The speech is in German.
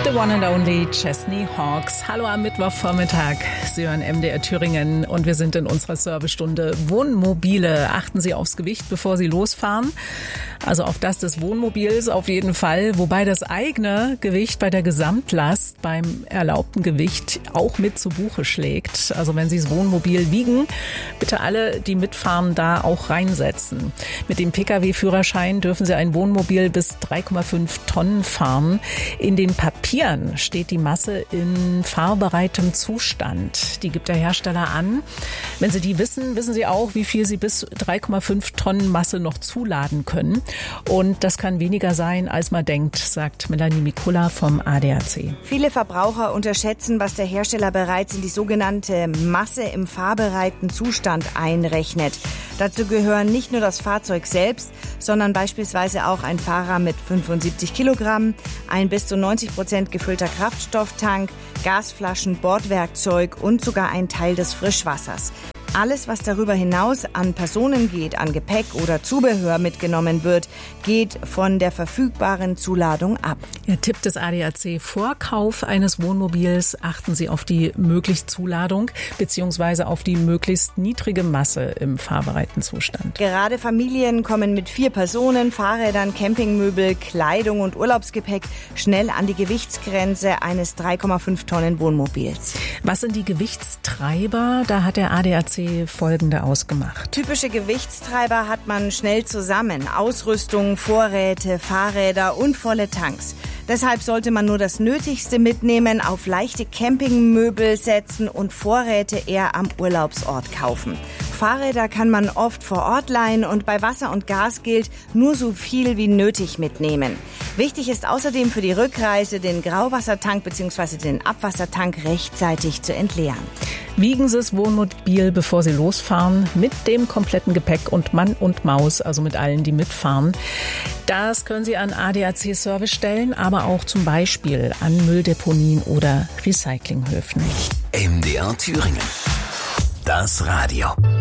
The one and only Chesney Hawkes. Hallo am Mittwochvormittag. Sie hören MDR Thüringen und wir sind in unserer Servicestunde Wohnmobile. Achten Sie aufs Gewicht, bevor Sie losfahren. Also auf das des Wohnmobils auf jeden Fall. Wobei das eigene Gewicht bei der Gesamtlast beim erlaubten Gewicht auch mit zu Buche schlägt. Also wenn Sie das Wohnmobil wiegen, bitte alle, die mitfahren, da auch reinsetzen. Mit dem Pkw-Führerschein dürfen Sie ein Wohnmobil bis 3,5 Tonnen fahren. In den Papieren steht die Masse in fahrbereitem Zustand. Die gibt der Hersteller an. Wenn Sie die wissen, wissen Sie auch, wie viel Sie bis 3,5 Tonnen Masse noch zuladen können. Und das kann weniger sein, als man denkt, sagt Melanie Mikula vom ADAC. Viele Verbraucher unterschätzen, was der Hersteller bereits in die sogenannte Masse im fahrbereiten Zustand einrechnet. Dazu gehören nicht nur das Fahrzeug selbst, sondern beispielsweise auch ein Fahrer mit 75 Kilogramm, ein bis zu 90% gefüllter Kraftstofftank, Gasflaschen, Bordwerkzeug und sogar ein Teil des Frischwassers. Alles, was darüber hinaus an Personen geht, an Gepäck oder Zubehör mitgenommen wird, geht von der verfügbaren Zuladung ab. Ja, Tipp des ADAC: Vor Kauf eines Wohnmobils achten Sie auf die mögliche Zuladung bzw. auf die möglichst niedrige Masse im fahrbereiten Zustand. Gerade Familien kommen mit 4 Personen, Fahrrädern, Campingmöbel, Kleidung und Urlaubsgepäck schnell an die Gewichtsgrenze eines 3,5 Tonnen Wohnmobils. Was sind die Gewichtstreiber? Da hat der ADAC folgende ausgemacht. Typische Gewichtstreiber hat man schnell zusammen. Ausrüstung, Vorräte, Fahrräder und volle Tanks. Deshalb sollte man nur das Nötigste mitnehmen, auf leichte Campingmöbel setzen und Vorräte eher am Urlaubsort kaufen. Fahrräder kann man oft vor Ort leihen und bei Wasser und Gas gilt, nur so viel wie nötig mitnehmen. Wichtig ist außerdem für die Rückreise, den Grauwassertank bzw. den Abwassertank rechtzeitig zu entleeren. Wiegen Sie das Wohnmobil, bevor Sie losfahren, mit dem kompletten Gepäck und Mann und Maus, also mit allen, die mitfahren. Das können Sie an ADAC Service stellen, aber auch zum Beispiel an Mülldeponien oder Recyclinghöfen. MDR Thüringen. Das Radio.